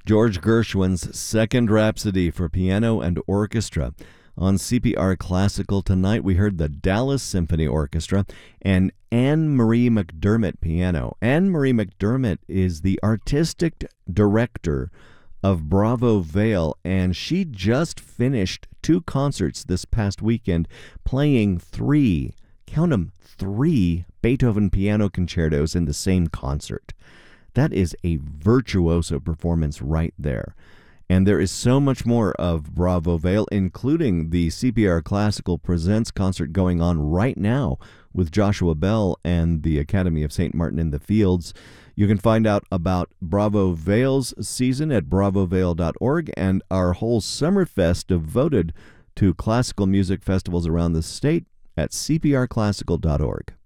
George Gershwin's Second Rhapsody for piano and orchestra. On CPR Classical tonight, we heard the Dallas Symphony Orchestra and Anne-Marie McDermott piano. Anne-Marie McDermott is the artistic director of Bravo Vale, and she just finished 2 concerts this past weekend playing 3, count them, 3 Beethoven piano concertos in the same concert. That is a virtuoso performance right there. And there is so much more of Bravo Vale, including the CPR Classical Presents concert going on right now with Joshua Bell and the Academy of St. Martin in the Fields. You can find out about Bravo Vale's season at bravovale.org and our whole Summerfest devoted to classical music festivals around the state at cprclassical.org.